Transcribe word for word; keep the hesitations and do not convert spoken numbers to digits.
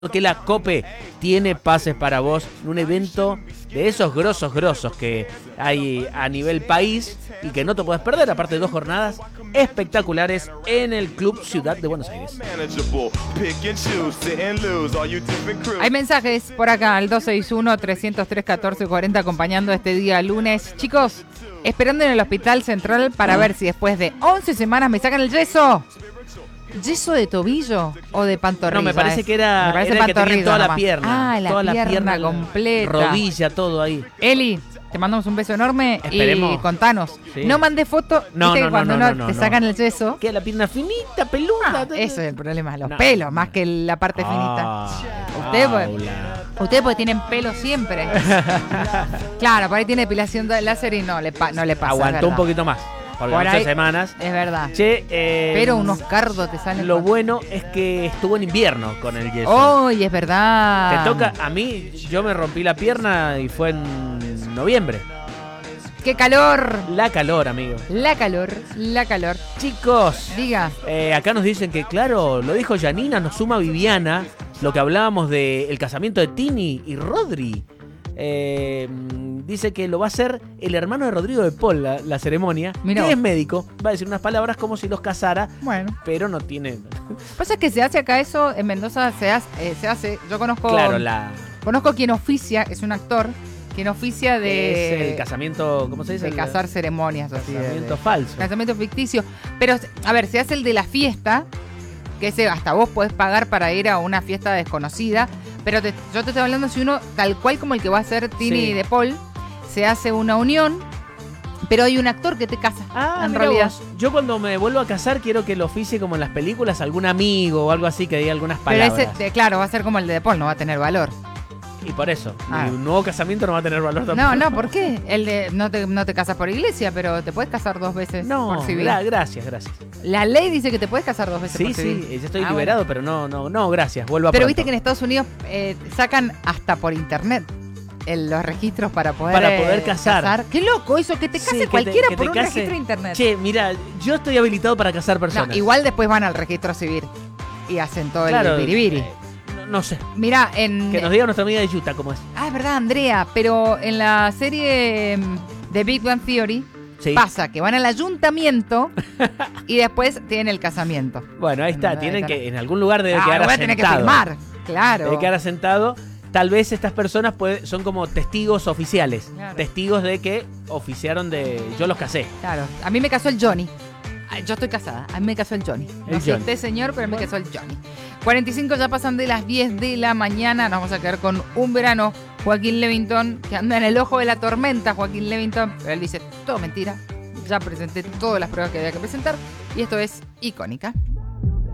que la COPE tiene pases para vos en un evento de esos grosos grosos que hay a nivel país y que no te puedes perder, aparte de dos jornadas espectaculares en el Club Ciudad de Buenos Aires. Hay mensajes por acá al dos seis uno, tres cero tres, uno cuatro cuatro cero acompañando este día lunes. Chicos, esperando en el Hospital Central para ver si después de once semanas me sacan el yeso. ¿Yeso de tobillo o de pantorrilla? No, me parece es? que era, me parece era el que tenía toda nomás. la pierna. Ah, la toda pierna, la pierna completa. Rodilla, todo ahí. Eli, te mandamos un beso enorme. Esperemos. Y contanos. Sí. No mandé foto. No, ¿Viste no, que cuando no, uno no, no, te no. sacan el yeso? Queda la pierna finita, peluda. Ah, eso es el problema, los No. pelos, más que la parte finita. Ustedes pues, ustedes pues tienen pelo siempre. Claro, por ahí tiene depilación de láser y no le, pa- no le pasa. Aguantó un poquito más. Porque Por once ahí- semanas. Es verdad. Che, eh, Pero unos cardos te salen. Lo con- bueno es que estuvo en invierno con el yeso. ¡Uy, es verdad! Te toca, a mí, yo me rompí la pierna y fue en noviembre. ¡Qué calor! La calor, amigo. La calor, la calor. Chicos, Diga. eh, acá nos dicen que, claro, lo dijo Janina, nos suma Viviana, lo que hablábamos del casamiento de Tini y Rodri. Eh, dice que lo va a hacer el hermano de Rodrigo de Paul, la, la ceremonia. Mirá Que vos. es médico, va a decir unas palabras como si los casara, Bueno. pero no tiene... Pasa que se hace acá eso, en Mendoza se hace, eh, se hace yo conozco Claro, la... conozco quien oficia, es un actor, quien oficia de... es el casamiento, ¿cómo se dice? de El casar ceremonias así. de- casamiento de- falso. Casamiento ficticio. Pero, a ver, se hace el de la fiesta, que ese hasta vos podés pagar para ir a una fiesta desconocida. Pero te- yo te estoy hablando si uno, tal cual como el que va a ser Tini Sí. de Paul, se hace una unión, pero hay un actor que te casa. Ah, en mirá realidad. vos. Yo cuando me vuelvo a casar quiero que lo oficie como en las películas, algún amigo o algo así que diga algunas Pero palabras. ese, de- claro, va a ser como el de Paul, no va a tener valor. Y por eso, Ah. un nuevo casamiento no va a tener valor tampoco. No, no, ¿por qué? El de no te, no te casas por iglesia, pero te puedes casar dos veces No, por civil. gra- gracias, gracias. La ley dice que te puedes casar dos veces Sí, por civil. sí, ya estoy Ah, liberado, bueno. pero no, no, no, gracias, vuelvo a Pero pronto. viste que en Estados Unidos eh, sacan hasta por internet el- los registros para poder, Para eh, poder casar. Qué loco eso, que te Sí, case que te- cualquiera que por te un case- registro de internet. Che, mira, yo estoy habilitado para casar No, personas. igual después van al registro civil y hacen todo Claro, el biribiri. eh, no, no sé, Mira, en... que nos diga nuestra amiga de Utah cómo es. Ah, es verdad, Andrea, pero en la serie mm, de Big Bang Theory Sí. pasa que van al ayuntamiento y después tienen el casamiento. Bueno, ahí está, No, tienen ahí que, está. en algún lugar debe Ah, quedar lo voy a asentado. tener que filmar, claro. Debe quedar asentado. Tal vez estas personas puede- son como testigos oficiales. Claro. Testigos de que oficiaron de... Yo los casé. Claro, a mí me casó el Johnny. Ay, yo estoy casada, a mí me casó el Johnny. No El sé Johnny. usted, señor, pero me casó el Johnny. cuarenta y cinco ya pasan de las diez de la mañana. Nos vamos a quedar con un verano. Joaquín Levington, que anda en el ojo de la tormenta, Joaquín Levington. Pero él dice, todo mentira. Ya presenté todas las pruebas que había que presentar. Y esto es Icónica.